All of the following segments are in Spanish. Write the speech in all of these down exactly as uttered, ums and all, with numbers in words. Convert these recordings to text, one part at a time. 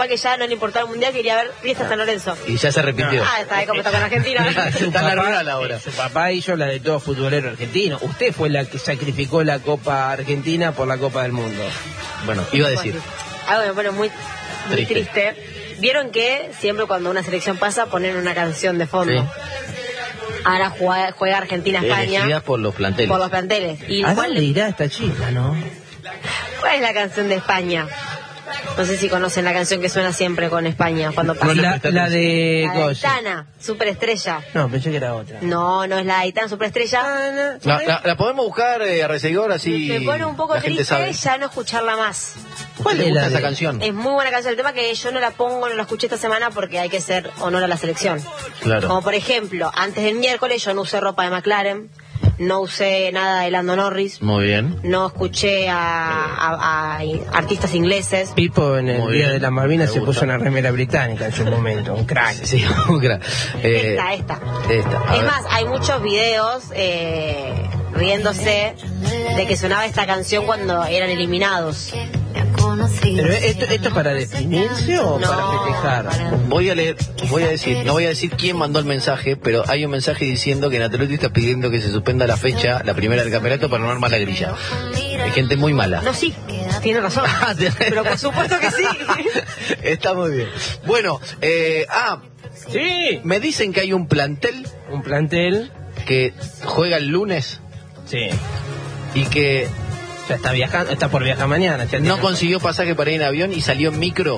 papá que ya no le importaba el mundial, quería ver Fiesta San Lorenzo. Y ya se arrepintió. Ah, está ahí como está con Argentina. Está en la rural ahora. Su papá hizo la de todo futbolero argentino. Usted fue la que sacrificó la Copa Argentina por la Copa del Mundo. Bueno, iba a decir. Algo me pone muy, muy Triste. triste. Vieron que siempre cuando una selección pasa ponen una canción de fondo. Sí. Ahora juega, juega Argentina-España. Elegida por los planteles. Por los planteles. ¿Y ¿A cuál, dónde irá esta chica, no? cuál es la canción de España? No sé si conocen la canción que suena siempre con España cuando pasa. La, la de... La de Cosa. Aitana, Superestrella. No, pensé que era otra. No, no es la de Aitana, Superestrella. La, la, la podemos buscar eh, a Reseguidor, así Me pone un poco la gente triste sabe. ya no escucharla más. ¿Cuál es le gusta la esa de- canción? Es muy buena canción. El tema que yo no la pongo, no la escuché esta semana porque hay que hacer honor a la selección. Claro. Como por ejemplo, antes del miércoles yo no usé ropa de McLaren, no usé nada de Lando Norris, Muy bien. no escuché a, a- a artistas ingleses. Pipo en el Muy Día bien, de la Malvinas me se gusta. puso una remera británica en su momento, un crack. Sí, gra- eh, Esta, esta. esta. A Es ver. más, hay muchos videos eh, riéndose de que sonaba esta canción cuando eran eliminados. Pero esto, ¿esto es para deprimirse o No, para festejar? para- Voy a leer, voy a decir, no voy a decir quién mandó el mensaje, pero hay un mensaje diciendo que Natalotti está pidiendo que se suspenda la fecha, la primera del campeonato, para no armar la grilla. Hay gente muy mala. No, sí, tiene razón. Pero por supuesto que sí. Está muy bien. Bueno, eh, ah, Sí. me dicen que hay un plantel Un plantel. que juega el lunes Sí. y que Ya está viajando, está por viajar mañana. ya no tiene- consiguió pasaje para ir en avión y salió en micro.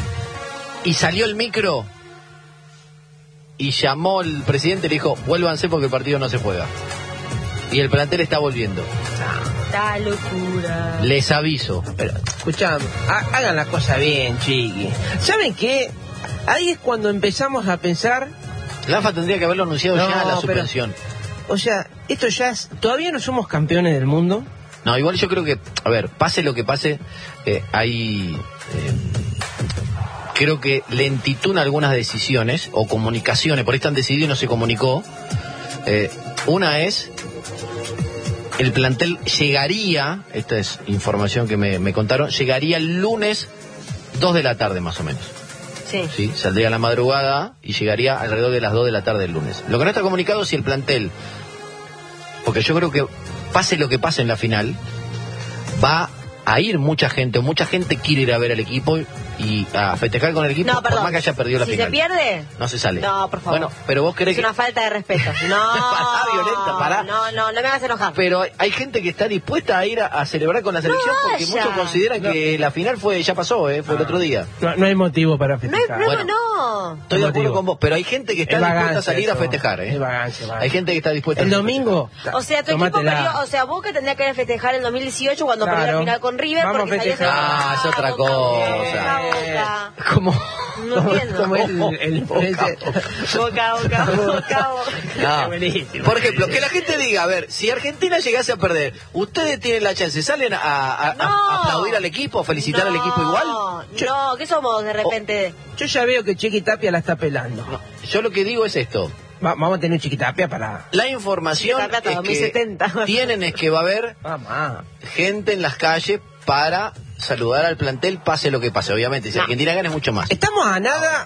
Y salió el micro y llamó el presidente y le dijo, vuélvanse porque el partido no se juega. Y el plantel está volviendo. Esta locura. Les aviso. Pero, escuchame, ha- hagan la cosa bien, chiqui. ¿Saben qué? Ahí es cuando empezamos a pensar, La AFA tendría que haberlo anunciado No, ya la pero- suspensión. o sea, esto ya es, todavía no somos campeones del mundo. No, igual yo creo que, a ver, pase lo que pase, eh, hay... eh, creo que lentitud en algunas decisiones o comunicaciones, por ahí están decididos y no se comunicó. Eh, una es, el plantel llegaría, esta es información que me, me contaron, llegaría el lunes dos de la tarde más o menos. Sí. ¿Sí? Saldría a la madrugada y llegaría alrededor de las dos de la tarde el lunes. Lo que no está comunicado es si el plantel, porque yo creo que pase lo que pase en la final, va a ir mucha gente, o mucha gente quiere ir a ver al equipo y a festejar con el equipo, No, por perdón. más que haya perdido la si final. se pierde, No se sale. no, por favor. Bueno, pero vos querés es que... una falta de respeto. No, Pará, Violeta, pará. no, no, no me hagas enojar. Pero hay gente que está dispuesta a ir a, a celebrar con la selección porque vaya. muchos consideran que la final fue ya pasó, ¿eh? Fue el otro día. No, no hay motivo para No hay festejar. problema, Bueno. no. Estoy de acuerdo motivo. con vos, pero hay gente que está Es dispuesta a vagancia salir a eso. festejar, ¿eh? Es vagancia, vagancia. Hay gente que está dispuesta El a domingo. O sea, tu equipo tomátela. perdió, o sea, Boca tendría que festejar el dos mil dieciocho cuando Claro. perdió la final con River. Vamos porque a salió festejar. Ah, es otra Boca, cosa. Boca, Boca. ¿Cómo? No entiendo. ¿Cómo es el, el influencer? Boca, Boca, Boca, Boca. No. Qué buenísimo. Por ejemplo, que la gente diga, a ver, si Argentina llegase a perder, ¿ustedes tienen la chance? ¿Salen a, a- a- No. a aplaudir al equipo, a felicitar al equipo igual? No, ¿qué somos de repente? Yo ya veo que Chiqui Tapia la está pelando. No, yo lo que digo es esto. Va- vamos a tener Chiqui Tapia para... La información Chiquita Plata es dos mil setenta. que tienen es que va a haber Mamá. gente en las calles para saludar al plantel, pase lo que pase. Obviamente, si No. Argentina gana es mucho más. Estamos a nada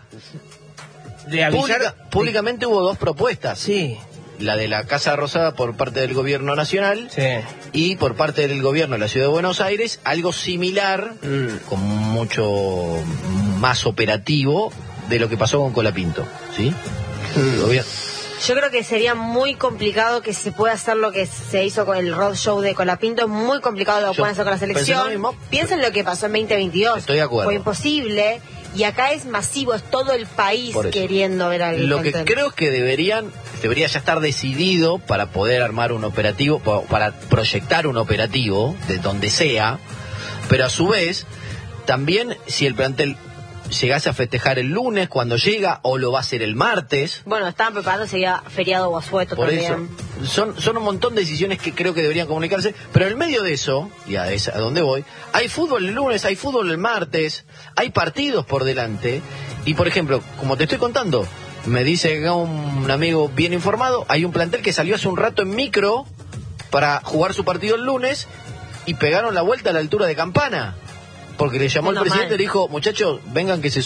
de avisar... Pública- públicamente hubo dos propuestas. Sí, La de la Casa Rosada por parte del gobierno nacional sí. y por parte del gobierno de la Ciudad de Buenos Aires, algo similar, Mm. con mucho más operativo de lo que pasó con Colapinto. ¿Sí? El gobierno- Yo creo que sería muy complicado que se pueda hacer lo que se hizo con el roadshow de Colapinto. Es muy complicado lo que Yo puedan hacer con la pensé selección. lo mismo. Piensen lo que pasó en veinte veintidós. Estoy de acuerdo. Fue imposible. Y acá es masivo, es todo el país Por eso. queriendo ver al Lo que plantel. creo es que deberían, debería ya estar decidido para poder armar un operativo, pa- para proyectar un operativo de donde sea, pero a su vez, también si el plantel llegase a festejar el lunes cuando llega o lo va a hacer el martes, Bueno, estaban preparando, sería feriado Guasueto por también. eso, son, son un montón de decisiones que creo que deberían comunicarse, pero en medio de eso, y a, esa- a donde voy, hay fútbol el lunes, hay fútbol el martes, hay partidos por delante, y por ejemplo, como te estoy contando, me dice acá un amigo bien informado, hay un plantel que salió hace un rato en micro para jugar su partido el lunes y pegaron la vuelta a la altura de Campana, porque le llamó el Menos presidente mal. y le dijo, muchachos, vengan que se